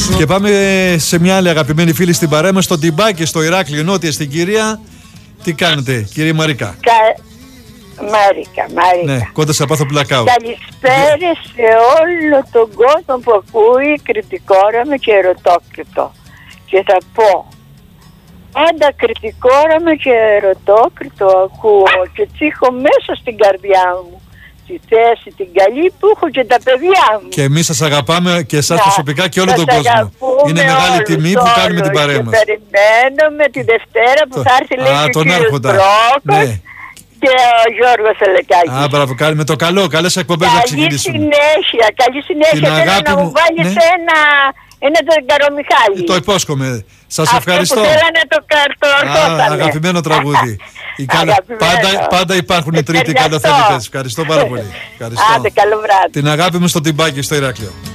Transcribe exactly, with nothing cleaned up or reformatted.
Και πάμε σε μια άλλη αγαπημένη φίλη στην παρέα μας, στο Τιμπάκι, στο Ηράκλειο, νότια στην Κυρία. Τι κάνετε, κυρία Μαρίκα? Κα... Μαρίκα, Μαρίκα. Ναι, κοντά σε πάθο πλακάου. Καλησπέρα σε όλο τον κόσμο που ακούει κριτικόραμα και ερωτόκριτο. Και θα πω, πάντα κριτικόραμα και ερωτόκριτο ακούω και τσίχω μέσα στην καρδιά μου τη θέση την καλή που έχω και τα παιδιά μου. Και εμείς σας αγαπάμε και εσάς να, προσωπικά και όλο τον κόσμο. Είναι μεγάλη όλους, τιμή που κάνουμε την παρέα μας. Περιμένουμε τη Δευτέρα που το... θα έρθει λέει Α, και ο τον κύριος Άρχοντα. Μπρόκος, Ναι. και ο Γιώργος Αλεκάκης. Α, μπράβο, κάνουμε το καλό. Καλές εκπομπές να ξεκινήσουμε. Καλή συνέχεια, καλή συνέχεια. Την Θέλω αγάπη να μου, μου βάλεις ναι. ένα, ένα Καρομιχάλη. Το υπόσχομαι. Σας Αυτό ευχαριστώ. που θέλανε το καρτό. Α, αγαπημένο τραγούδι. Η καλα... πάντα, πάντα υπάρχουν οι τρίτοι καλοθελητές. Ευχαριστώ πάρα πολύ. Ευχαριστώ. Άντε, καλό βράδυ. Την αγάπη μου στο Τιμπάκι, στο Ηράκλειο.